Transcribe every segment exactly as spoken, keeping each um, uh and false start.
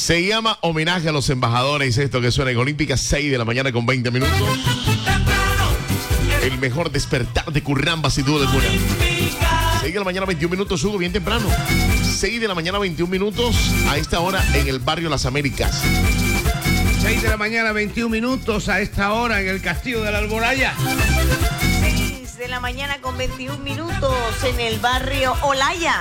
Se llama Homenaje a los Embajadores. Esto que suena en Olímpica, seis de la mañana con veinte minutos. El mejor despertar de Curramba, sin duda alguna. seis de la mañana, veintiún minutos, Hugo, bien temprano. seis de la mañana, veintiún minutos, a esta hora en el barrio Las Américas. seis de la mañana, veintiún minutos, a esta hora en el Castillo de la Alboraya. seis de la mañana con veintiún minutos en el barrio Olaya.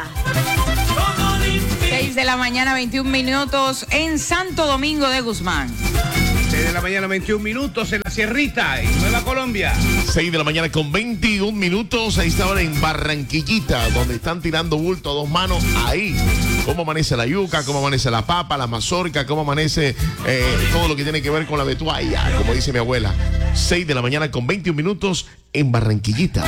seis de la mañana, veintiún minutos en Santo Domingo de Guzmán. seis de la mañana, veintiún minutos en la Sierrita, en Nueva Colombia. seis de la mañana con veintiún minutos, a esta hora en Barranquillita, donde están tirando bulto a dos manos. Ahí, cómo amanece la yuca, cómo amanece la papa, la mazorca, cómo amanece eh, todo lo que tiene que ver con la betuaya, como dice mi abuela. seis de la mañana con veintiún minutos en Barranquillita.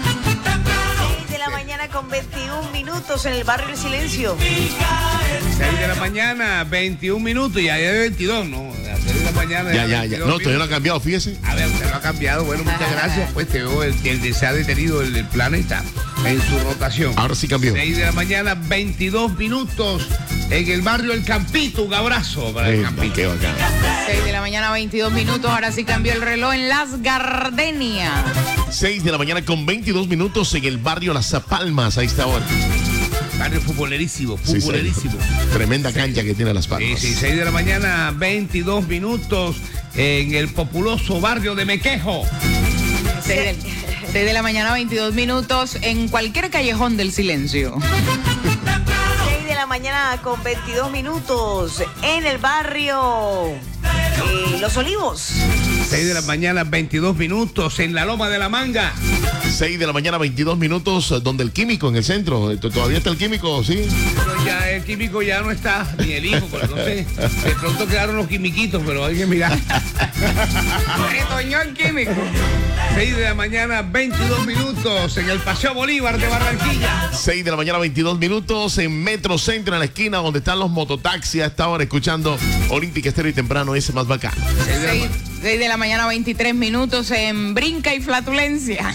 seis de la mañana con veintiún minutos en el barrio El Silencio. seis de la mañana, veintiún minutos, y ahí es veintidós, ¿no? A seis de la mañana. Ya, ya, ya. No, todavía no ha cambiado, fíjese. A ver, usted lo ha cambiado. Bueno, muchas gracias. Pues te veo el, el, se ha detenido el, el planeta en su rotación. Ahora sí cambió. seis de la mañana, veintidós minutos en el barrio El Campito. Un abrazo para el Eh, Campito. qué bacán. seis de la mañana, veintidós minutos. Ahora sí cambió el reloj en Las Gardenias. seis de la mañana con veintidós minutos en el barrio Las Palmas, a esta hora. Barrio futbolerísimo, Sí, futbolerísimo. sí. Tremenda cancha que tiene Las Palmas. Sí, sí, seis de la mañana, veintidós minutos en el populoso barrio de Mequejo. seis de la mañana, veintidós minutos en cualquier callejón del silencio. seis de la mañana con veintidós minutos en el barrio eh, Los Olivos. seis de la mañana, veintidós minutos en la Loma de la Manga. seis de la mañana, veintidós minutos, donde el químico en el centro. ¿Todavía está el químico? Sí. Pero ya el químico ya no está, ni el hijo, pero no sé. De pronto quedaron los quimiquitos, pero hay que mirar. Retoñó el químico. seis de la mañana, veintidós minutos en el Paseo Bolívar de Barranquilla. seis de la mañana, veintidós minutos en Metro Centro, en la esquina donde están los mototaxis. A esta hora escuchando Olímpica Estéreo y temprano, ese más bacano. seis de la mañana, veintitrés minutos en Brinca y Flatulencia.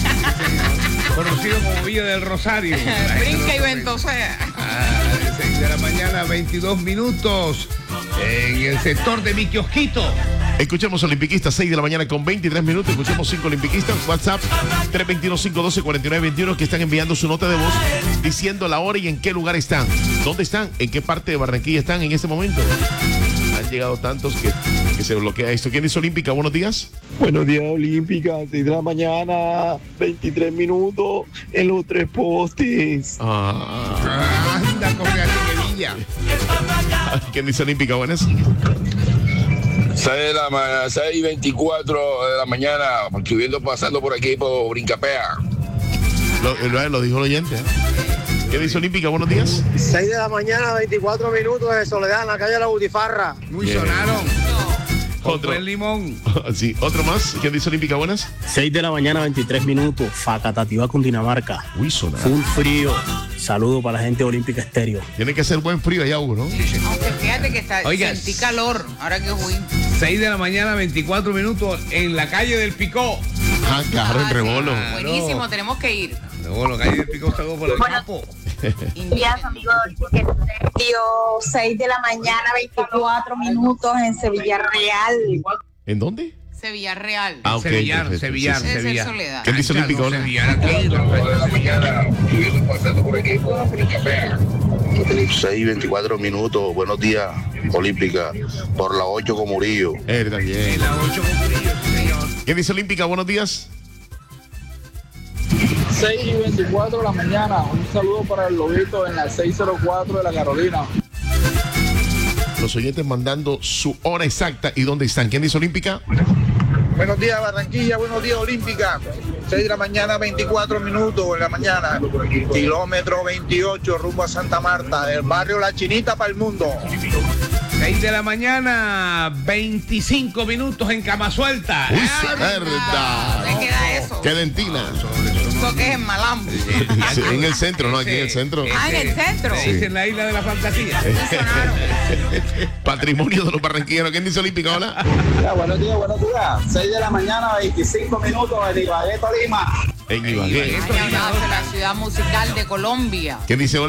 Conocido como Villa del Rosario. Brinca y Ventosea. Ah, seis de la mañana, veintidós minutos en el sector de mi kiosquito. Escuchemos Olimpiquistas, seis de la mañana con veintitrés minutos. Escuchemos cinco Olimpiquistas. WhatsApp tres dos uno, cinco uno dos, cuatro nueve dos uno, que están enviando su nota de voz diciendo la hora y en qué lugar están. ¿Dónde están? ¿En qué parte de Barranquilla están en este momento? Han llegado tantos que, que se bloquea esto. ¿Quién dice Olímpica? Buenos días. Buenos días, Olímpica, seis de la mañana, veintitrés minutos en los tres postes. Ah. Anda, corre así que Villa. ¿Quién dice Olímpica? Buenas. seis de la mañana, seis y veinticuatro de la mañana, estuviendo pasando por aquí por Brincapea. Lo, lo, lo dijo el oyente. ¿eh? ¿Qué dice Olímpica? Buenos días. seis de la mañana, veinticuatro minutos de Soledad en la calle de la Butifarra. Muy Bien. sonaron. Con Otro. buen limón. Sí, otro más. ¿Quién dice Olímpica? Buenas. seis de la mañana, veintitrés minutos, Facatativá, Cundinamarca. Uy, sonar. Full frío. Saludo para la gente de Olímpica Estéreo. Tiene que ser buen frío allá, Hugo, ¿no? Aunque fíjate que está, Oiga. sentí calor. Ahora que fui. seis de la mañana, veinticuatro minutos en la calle del Picó. Ah, claro, en Ah, sí. Rebolo. Buenísimo, tenemos que ir. Luego la calle del Picó está por el campo. días, amigos de Olímpica. seis de la mañana, veinticuatro minutos en Sevilla Real. ¿En dónde? Sevilla Real. Ah, ok. Sevillar, perfecto, Sevillar, sí, sí. Debe ser Sevillar. Soledad. ¿Quién dice Olímpica? No, Hola. Sevillar aquí, no, seis de la mañana, estuviendo pasando por aquí por Brincapea. seis y veinticuatro minutos, buenos días, Olímpica, por la ocho con Murillo. Eh, también. en la ocho con Murillo, sí, señor. ¿Quién dice Olímpica? Buenos días. seis y veinticuatro de la mañana, un saludo para el lobito en la seis cero cuatro de la Carolina. Los oyentes mandando su hora exacta y dónde están. ¿Quién dice Olímpica? Buenos días, Barranquilla, buenos días, Olímpica. seis de la mañana, veinticuatro minutos en la mañana. Kilómetro veintiocho, rumbo a Santa Marta, del barrio La Chinita para el mundo. seis de la mañana, veinticinco minutos en Cama Suelta. Uy, Ah, verdad. ¿Dónde queda eso? Qué dentina. Eso que es en Malambo. Sí, en el centro, ¿no? Aquí en el centro. Ah, en el centro. Se dice en la isla de la fantasía. Patrimonio de los barranquilleros. ¿Quién dice Olímpica? Hola. Ya, buenos días, buenos días. seis de la mañana, veinticinco minutos en Ibagué, Tolima. En Ibagué. Ay, hablabas de la ciudad musical de Colombia. ¿Quién dice hola?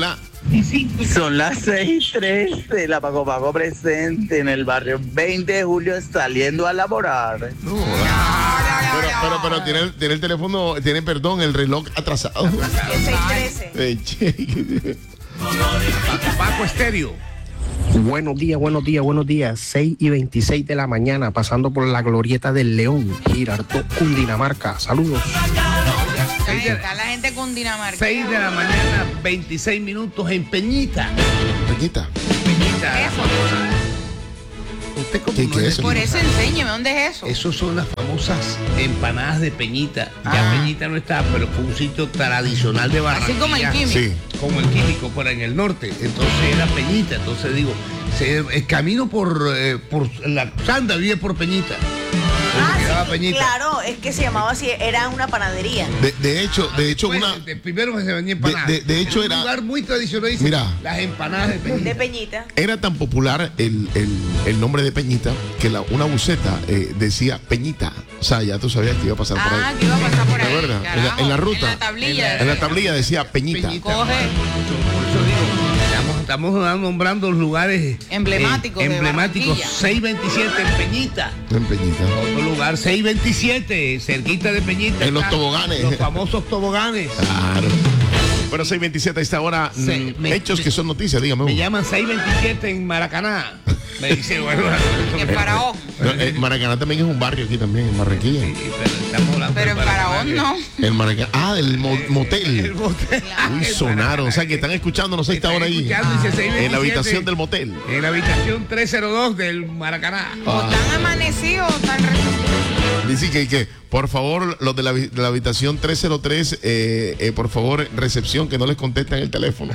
Son las seis y trece, la Paco Paco presente en el barrio veinte de julio saliendo a laborar. No, pero, pero, pero tiene, el, tiene el teléfono, tiene, perdón, el reloj atrasado. seis trece. Paco Estéreo. Buenos días, buenos días, buenos días. seis y veintiséis de la mañana, pasando por la glorieta del León, Girardot, Cundinamarca. Saludos. Ahí está la gente con Dinamarca. seis de la mañana, veintiséis minutos en Peñita. Peñita. Peñita. Eso. Usted como ¿Qué, no qué es es eso? Por eso enséñeme, ¿dónde es eso? Esos son las famosas empanadas de Peñita. Ya Ah. Peñita no está, pero fue un sitio tradicional de Barranquilla. Así como el Químico. Sí. Como el Químico, pero en el norte. Entonces era Peñita. Entonces digo, se, el camino por, eh, por la Sanda vive por Peñita. Ah, Se quedaba sí, Peñita. claro, es que se llamaba así, era una panadería. De, de hecho, de hecho, Pues, una. de- primero que se vendía empanadas. De- de- de hecho En un era- lugar muy tradicional. Dice, Mira. las empanadas de Peñita. De Peñita. Era tan popular el, el, el nombre de Peñita que la, una buceta eh, decía Peñita. O sea, ya tú sabías que iba a pasar por Ah, ahí. que iba a pasar por ahí. ¿De verdad? En la- carajo. en la ruta. En la tablilla. En la tablilla decía Peñita. Peñita. Coge. Por eso digo, estamos, estamos nombrando los lugares Emblemáticos eh, de emblemáticos. Barranquilla. seiscientos veintisiete en Peñita. En Peñita. Otro lugar, seiscientos veintisiete, cerquita de Peñita. En los están toboganes. Los famosos toboganes. Claro. Bueno, seis veintisiete a esta hora. Se- mm, me- hechos que son noticias, dígame. Me Hugo. llaman seiscientos veintisiete en Maracaná. Me dice, bueno, En Faraón. No, eh, Maracaná también es un barrio aquí también, en Barranquilla. Sí, pero estamos hablando Pero de en Maracaná, Faraón que- no. El Maracaná. Ah, del mo- El motel. motel. Uy, sonaron. O sea, que están escuchándonos a esta Están hora ahí. escuchando, dice seiscientos veintisiete. En la habitación del motel. En la habitación trescientos dos del Maracaná. O tan amanecido o tan resucitado. Dice que, que, por favor, los de la, vi- de la habitación trescientos tres, eh, eh, por favor, recepción, que no les contestan el teléfono.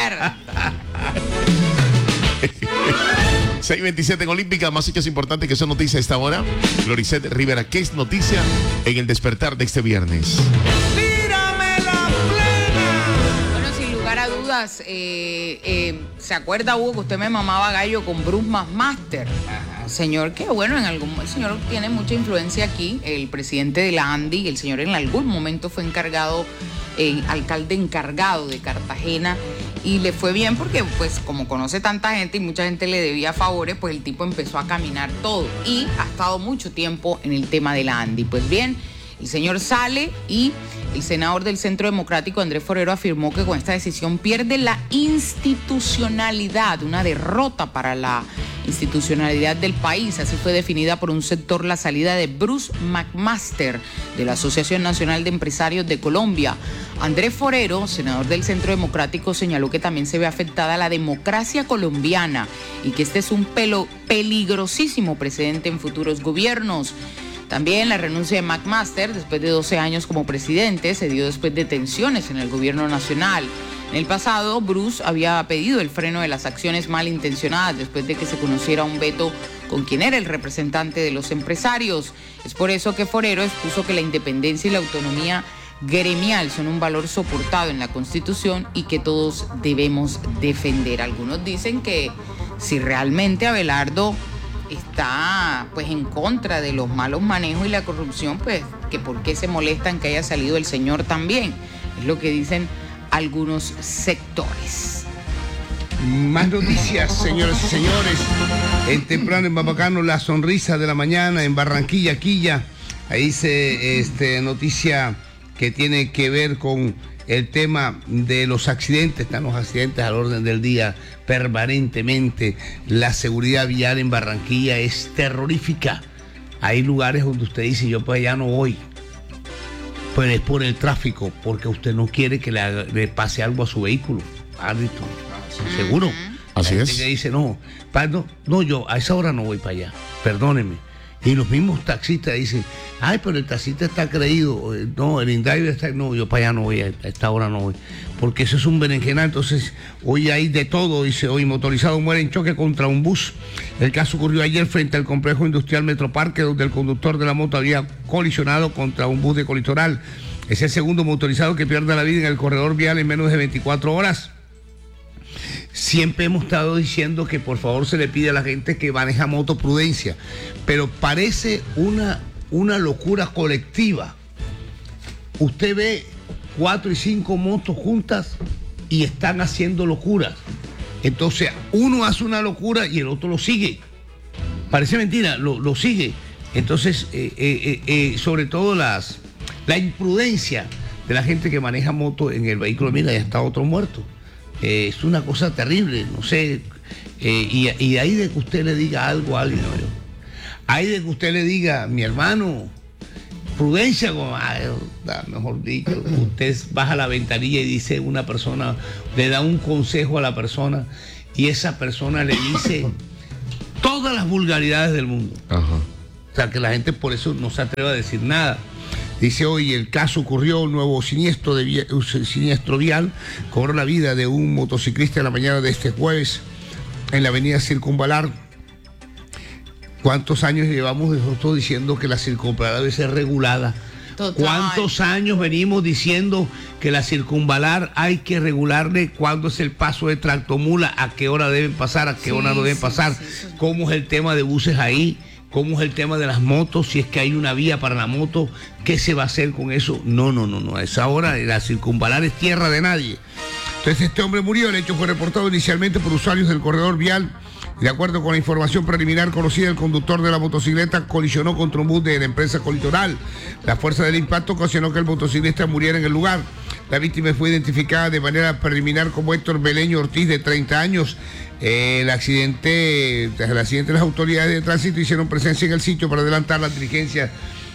seis veintisiete en Olímpica, más hechos importantes que son noticias a esta hora. Gloricet Rivera, ¿qué es noticia en el despertar de este viernes? Bueno, sin lugar a dudas, eh, eh, ¿se acuerda, Hugo, que usted me mamaba gallo con Bruce McMaster? Señor que, bueno, en algún el señor tiene mucha influencia aquí, el presidente de la ANDI, el señor en algún momento fue encargado, eh, alcalde encargado de Cartagena, y le fue bien porque, pues, como conoce tanta gente y mucha gente le debía favores, pues el tipo empezó a caminar todo y ha estado mucho tiempo en el tema de la ANDI. Pues bien, el señor sale y el senador del Centro Democrático, Andrés Forero, afirmó que con esta decisión pierde la institucionalidad, una derrota para la institucionalidad del país. Así fue definida por un sector la salida de Bruce McMaster de la Asociación Nacional de Empresarios de Colombia. Andrés Forero, senador del Centro Democrático, señaló que también se ve afectada la democracia colombiana y que este es un pelo peligrosísimo precedente en futuros gobiernos. También la renuncia de McMaster, después de doce años como presidente, se dio después de tensiones en el gobierno nacional. En el pasado, Bruce había pedido el freno de las acciones malintencionadas después de que se conociera un veto con quien era el representante de los empresarios. Es por eso que Forero expuso que la independencia y la autonomía gremial son un valor soportado en la Constitución y que todos debemos defender. Algunos dicen que si realmente Abelardo está pues en contra de los malos manejos y la corrupción, pues que por qué se molestan que haya salido el señor también. Es lo que dicen algunos sectores. Más noticias, señoras y señores. En temprano en Bambacano, la sonrisa de la mañana, en Barranquilla, Quilla. Ahí se este, noticia que tiene que ver con el tema de los accidentes. Están los accidentes al orden del día permanentemente. La seguridad vial en Barranquilla es terrorífica. Hay lugares donde usted dice, yo pues allá no voy. Pero es por el tráfico, porque usted no quiere que le, haga- le pase algo a su vehículo. Árbitro, seguro. Así Hay gente es. que dice, no, pa- no, no, yo a esa hora no voy para allá, perdóneme. Y los mismos taxistas dicen, ay, pero el taxista está creído, eh, no, el indriver está, no, yo para allá no voy, a esta hora no voy. Porque eso es un berenjenal. Entonces, hoy hay de todo, dice, hoy motorizado muere en choque contra un bus. El caso ocurrió ayer frente al complejo industrial Metroparque, donde el conductor de la moto había colisionado contra un bus de Colitoral. Es el segundo motorizado que pierde la vida en el corredor vial en menos de veinticuatro horas. Siempre hemos estado diciendo que por favor se le pide a la gente que maneja moto prudencia, pero parece una, una locura colectiva. Usted ve cuatro y cinco motos juntas y están haciendo locuras. Entonces, uno hace una locura y el otro lo sigue. Parece mentira, lo, lo sigue. Entonces, eh, eh, eh, sobre todo las, la imprudencia de la gente que maneja moto en el vehículo. Mira, ya está otro muerto. Eh, es una cosa terrible, no sé. Eh, y, y ahí de que usted le diga algo a alguien, ¿no? Ahí de que usted le diga, mi hermano, prudencia, como, ay, mejor dicho, usted baja la ventanilla y dice una persona, le da un consejo a la persona y esa persona le dice todas las vulgaridades del mundo. Ajá. O sea, que la gente por eso no se atreve a decir nada. Dice hoy, el caso ocurrió, un nuevo siniestro, de via, un siniestro vial, cobró la vida de un motociclista en la mañana de este jueves en la avenida Circunvalar. ¿Cuántos años llevamos nosotros diciendo que la Circunvalar debe ser regulada? Total. ¿Cuántos años venimos diciendo que la Circunvalar hay que regularle cuándo es el paso de tractomula, a qué hora deben pasar, a qué sí, hora no deben sí, pasar, sí, sí. ¿Cómo es el tema de buses ahí? ¿Cómo es el tema de las motos? Si es que hay una vía para la moto, ¿qué se va a hacer con eso? No, no, no, no. A esa hora la Circunvalar es tierra de nadie. Entonces este hombre murió. El hecho fue reportado inicialmente por usuarios del corredor vial. De acuerdo con la información preliminar conocida, el conductor de la motocicleta colisionó contra un bus de la empresa Colitoral. La fuerza del impacto ocasionó que el motociclista muriera en el lugar. La víctima fue identificada de manera preliminar como Héctor Beleño Ortiz, de treinta años. Eh, el accidente, tras el accidente, las autoridades de tránsito hicieron presencia en el sitio para adelantar la diligencia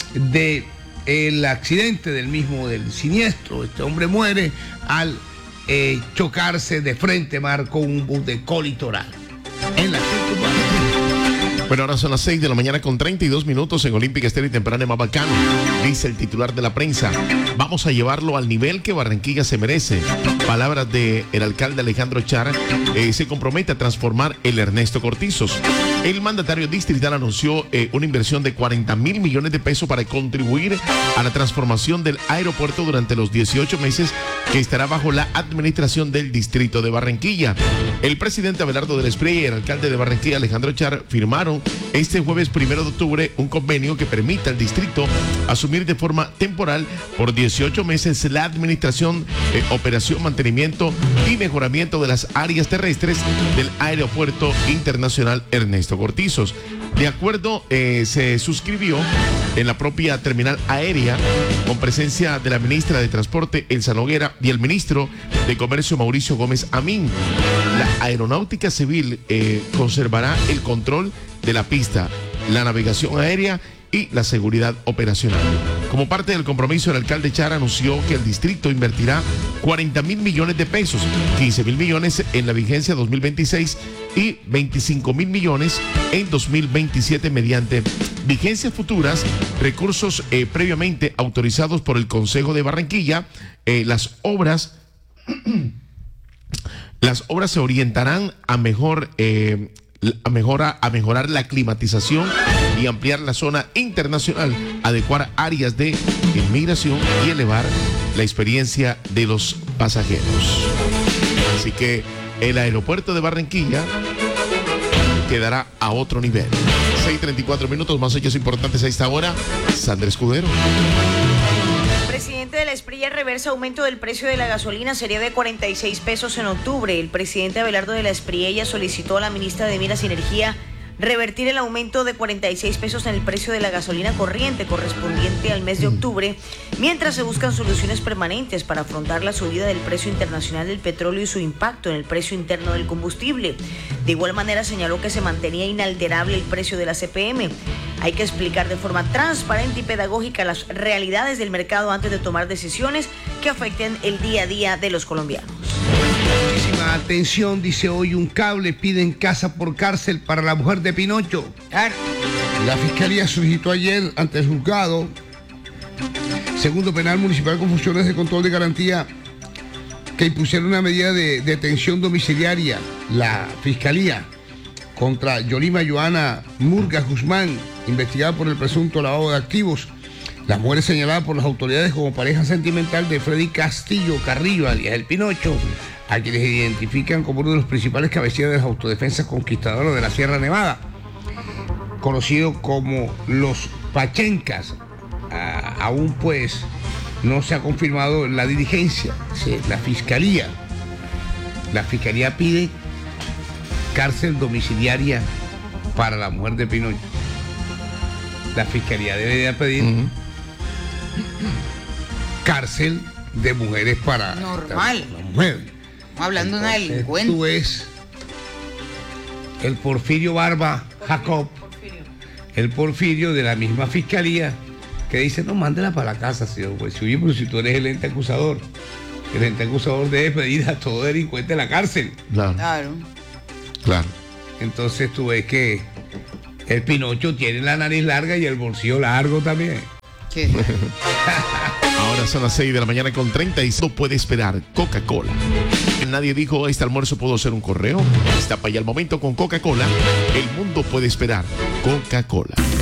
del accidente del mismo, del siniestro. Este hombre muere al eh, chocarse de frente, mar, con un bus de Colitoral en la Circunvalar. Bueno, ahora son las seis de la mañana con treinta y dos minutos en Olímpica Estéreo y Temprana Mabacán. Dice el titular de la prensa: vamos a llevarlo al nivel que Barranquilla se merece. Palabras del alcalde Alejandro Char. Eh, se compromete a transformar el Ernesto Cortizos. El mandatario distrital anunció eh, una inversión de cuarenta mil millones de pesos para contribuir a la transformación del aeropuerto durante los dieciocho meses que estará bajo la administración del distrito de Barranquilla. El presidente Abelardo de la Espriella y el alcalde de Barranquilla, Alejandro Char, firmaron este jueves primero de octubre un convenio que permite al distrito asumir de forma temporal por dieciocho meses la administración, eh, operación, mantenimiento y mejoramiento de las áreas terrestres del Aeropuerto Internacional Ernesto Cortizos. De acuerdo, eh, se suscribió en la propia terminal aérea con presencia de la ministra de Transporte, Elsa Noguera, y el ministro de Comercio, Mauricio Gómez Amín. La aeronáutica civil eh, conservará el control de la pista, la navegación aérea y la seguridad operacional. Como parte del compromiso, el alcalde Char anunció que el distrito invertirá cuarenta mil millones de pesos, quince mil millones en la vigencia dos mil veintiséis y veinticinco mil millones en dos mil veintisiete mediante vigencias futuras, recursos eh, previamente autorizados por el Consejo de Barranquilla. Eh, las obras las obras se orientarán a mejor eh, a, mejora, a mejorar la climatización y ampliar la zona internacional, adecuar áreas de inmigración y elevar la experiencia de los pasajeros. Así que el aeropuerto de Barranquilla quedará a otro nivel. seis treinta y cuatro minutos, más hechos importantes a esta hora. Sandra Escudero. El presidente de la Espriella reversa aumento del precio de la gasolina, sería de cuarenta y seis pesos en octubre. El presidente Abelardo de la Espriella solicitó a la ministra de Minas y Energía revertir el aumento de cuarenta y seis pesos en el precio de la gasolina corriente correspondiente al mes de octubre, mientras se buscan soluciones permanentes para afrontar la subida del precio internacional del petróleo y su impacto en el precio interno del combustible. De igual manera señaló que se mantenía inalterable el precio de la C P M. Hay que explicar de forma transparente y pedagógica las realidades del mercado antes de tomar decisiones que afecten el día a día de los colombianos. Muchísima atención, dice hoy un cable, piden casa por cárcel para la mujer de Pinocho. La Fiscalía solicitó ayer ante el juzgado segundo penal municipal con funciones de control de garantía que impusieron una medida de detención domiciliaria, la Fiscalía, contra Yolima Joana Murgas Guzmán, investigada por el presunto lavado de activos. Las mujeres señaladas por las autoridades como pareja sentimental de Freddy Castillo Carrillo, alias El Pinocho, a quienes identifican como uno de los principales cabecillas de las autodefensas conquistadoras de la Sierra Nevada, conocido como los Pachencas. Ah, aún pues no se ha confirmado la diligencia. Sí, la Fiscalía La fiscalía pide cárcel domiciliaria para la mujer de Pinocho. La fiscalía debería pedir uh-huh. cárcel de mujeres para normal. La, la mujer. Hablando de una delincuente. Tú ves el Porfirio Barba Jacob, el Porfirio de la misma fiscalía, que dice, no, mándela para la casa, señor juez. Oye, pero si tú eres el ente acusador, el ente acusador debe pedir a todo delincuente a la cárcel. Claro. Claro. Claro. Entonces tú ves que el Pinocho tiene la nariz larga y el bolsillo largo también. ¿Qué? Ahora son las seis de la mañana con treinta y cinco. Puede esperar Coca-Cola. Nadie dijo, este almuerzo puedo hacer un correo. Está para allá el momento con Coca-Cola. El mundo puede esperar Coca-Cola.